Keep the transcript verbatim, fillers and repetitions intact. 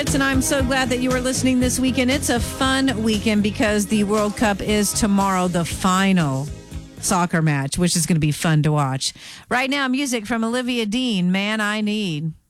And I'm so glad that you were listening this weekend. It's a fun weekend because the World Cup is tomorrow, the final soccer match, which is going to be fun to watch. Right now, music from Olivia Dean, Man I Need.